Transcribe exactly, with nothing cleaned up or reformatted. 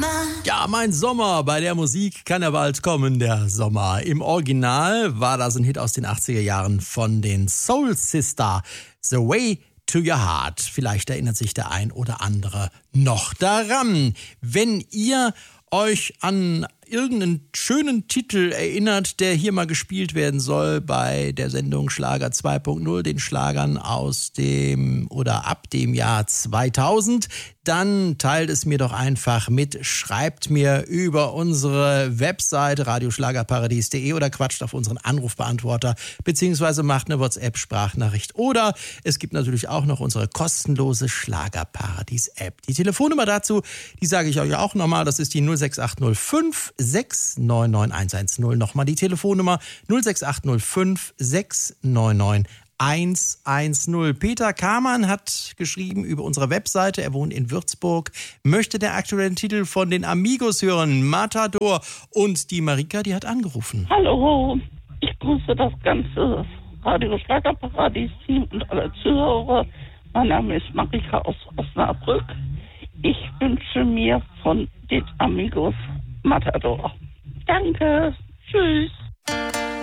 Ja, mein Sommer, bei der Musik kann er bald kommen, der Sommer. Im Original war das ein Hit aus den achtziger Jahren von den Soul Sister, The Way to Your Heart. Vielleicht erinnert sich der ein oder andere noch daran. Wenn ihr euch an irgendeinen schönen Titel erinnert, der hier mal gespielt werden soll bei der Sendung Schlager zwei Punkt null, den Schlagern aus dem oder ab dem Jahr zweitausend, dann teilt es mir doch einfach mit, schreibt mir über unsere Webseite radioschlagerparadies punkt de oder quatscht auf unseren Anrufbeantworter beziehungsweise macht eine WhatsApp-Sprachnachricht oder es gibt natürlich auch noch unsere kostenlose Schlagerparadies-App. Die Telefonnummer dazu, die sage ich euch auch nochmal, das ist die null sechs acht null fünf sechs neun neun eins eins null. Nochmal die Telefonnummer null sechs acht null fünf sechs neun neun eins eins null. Peter Kamann hat geschrieben über unsere Webseite, er wohnt in Würzburg, möchte den aktuellen Titel von den Amigos hören, Matador. Und die Marika, die hat angerufen. Hallo, ich grüße das ganze Radio Schlagerparadies-Team und alle Zuhörer. Mein Name ist Marika aus Osnabrück. Ich wünsche mir von den Amigos Matador. Danke, tschüss.